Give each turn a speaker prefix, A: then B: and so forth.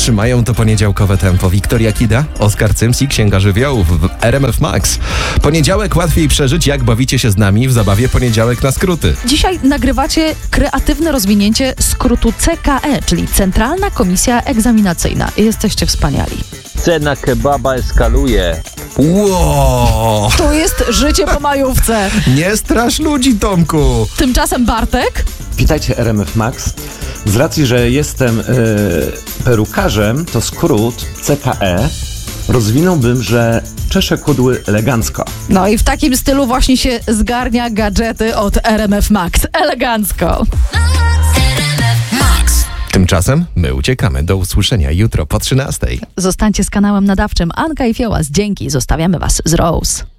A: trzymają to poniedziałkowe tempo. Wiktoria Kida, Oskar Cyms i Księga Żywiołów w RMF Max. Poniedziałek łatwiej przeżyć, jak bawicie się z nami w zabawie Poniedziałek na skróty.
B: Dzisiaj nagrywacie kreatywne rozwinięcie skrótu CKE, czyli Centralna Komisja Egzaminacyjna. Jesteście wspaniali.
C: Cena kebaba eskaluje.
A: Ło!
B: To jest życie po majówce.
A: Nie strasz ludzi, Tomku!
B: Tymczasem Bartek?
D: Witajcie RMF Max. Z racji, że jestem perukarzem, to skrót CKE rozwinąłbym, że czeszę kudły elegancko.
B: No i w takim stylu właśnie się zgarnia gadżety od RMF Max. Elegancko.
A: Tymczasem my uciekamy. Do usłyszenia jutro po 13:00.
B: Zostańcie z kanałem nadawczym. Anka i Fiołas. Dzięki. Zostawiamy was z Rose.